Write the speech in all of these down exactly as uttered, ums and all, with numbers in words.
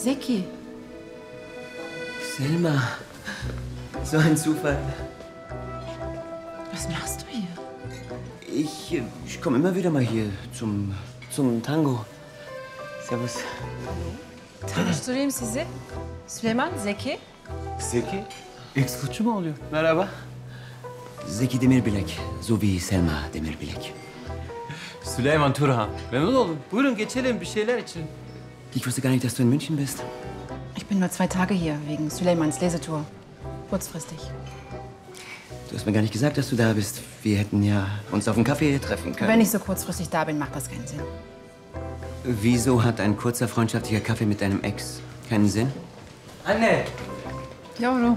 Zeki. Selma. So ein Zufall. Was machst du hier? Ich, ich komme immer wieder mal hier zum, zum Tango. Servus. Tanıştırayım sizi. Süleyman, Zeki. Zeki? Ekskurtçu mu oluyor? Merhaba. Zeki Demirbilek. So wie Selma Demirbilek. Süleyman Turhan. Memnun oldum. Buyurun geçelim bir şeyler için. Ich wusste gar nicht, dass du in München bist. Ich bin nur zwei Tage hier, wegen Süleymans Lesetour. Kurzfristig. Du hast mir gar nicht gesagt, dass du da bist. Wir hätten ja uns auf einen Kaffee treffen können. Wenn ich so kurzfristig da bin, macht das keinen Sinn. Wieso hat ein kurzer freundschaftlicher Kaffee mit deinem Ex keinen Sinn? Anne. Yavrum.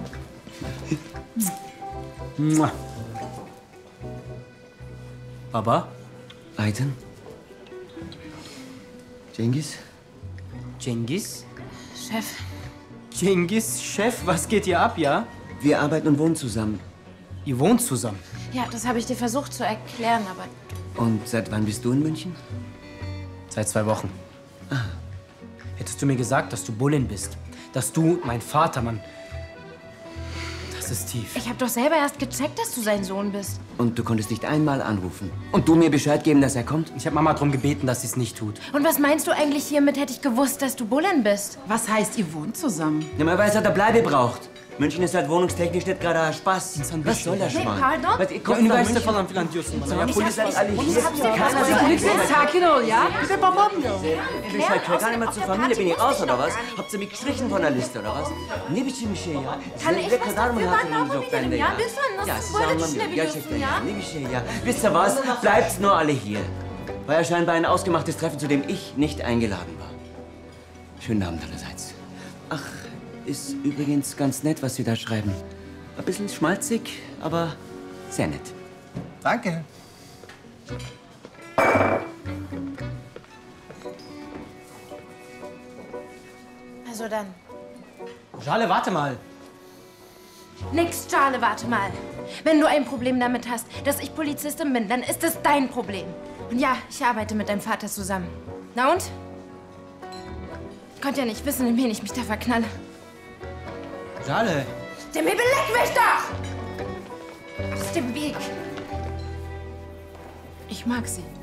Baba. Aydın. Cengiz. Cengiz. Chef. Cengiz, Chef, was geht hier ab, ja? Wir arbeiten und wohnen zusammen. Ihr wohnt zusammen. Ja, das habe ich dir versucht zu erklären, aber... Und seit wann bist du in München? Seit zwei Wochen. Ah. Hättest du mir gesagt, dass du Bullin bist, dass du mein Vater, Mann. Das ist tief. Ich habe doch selber erst gecheckt, dass du sein Sohn bist. Und du konntest nicht einmal anrufen. Und du mir Bescheid geben, dass er kommt? Ich habe Mama darum gebeten, dass sie es nicht tut. Und was meinst du eigentlich hiermit, hätte ich gewusst, dass du Bullen bist? Was heißt, ihr wohnt zusammen? Ja, man weiß, dass er Bleibe braucht. München ist halt wohnungstechnisch nicht gerade Spaß. Was soll der Schmarrn? pardon? Was, ihr Ya kommt nach üniversite München? falan filan diyorsun bana. Ya Ihr polis seid alle hier. Keiner Keiner Sakin ol ya. Bir de babam ya. Ich halt gar nicht mal zur Familie. Bin ich raus, oder was? Habt ihr mich gestrichen von der Liste, oder was? Ne biçim bir şey ya? Kann ich was dafür? Wann yapabilirim ya? Lütfen, Ya nasıl siz böyle anlamıyorum. düşünebiliyorsun Gerçekten ya. ya? Ne bir şey ya. Wisst ihr was? Bleibt nur alle hier. War ja scheinbar ein ausgemachtes Treffen, zu dem ich nicht eingeladen war. Schönen Abend allerseits. Ach, ist übrigens ganz nett, was Sie da schreiben. Ein bisschen schmalzig, aber sehr nett. Danke. Also dann. Jale, warte mal. Nix, Charlie, warte mal. Wenn du ein Problem damit hast, dass ich Polizistin bin, dann ist es dein Problem. Und ja, ich arbeite mit deinem Vater zusammen. Na und? Ich konnte ja nicht wissen, in wen ich mich da verknalle. Jale. Der Mäbel, leck mich doch! Aus dem Weg. Ich mag sie.